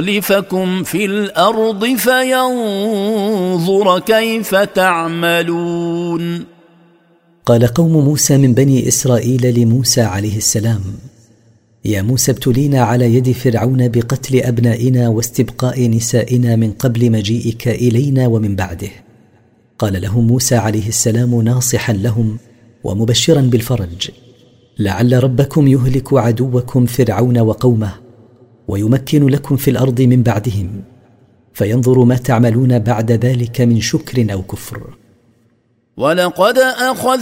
ليستخلفكم في الأرض فينظر كيف تعملون. قال قوم موسى من بني إسرائيل لموسى عليه السلام: يا موسى ابتلينا على يد فرعون بقتل أبنائنا واستبقاء نسائنا من قبل مجيئك إلينا ومن بعده. قال لهم موسى عليه السلام ناصحا لهم ومبشرا بالفرج: لعل ربكم يهلك عدوكم فرعون وقومه ويمكن لكم في الأرض من بعدهم، فينظر ما تعملون بعد ذلك من شكر أو كفر. ولقد أخذ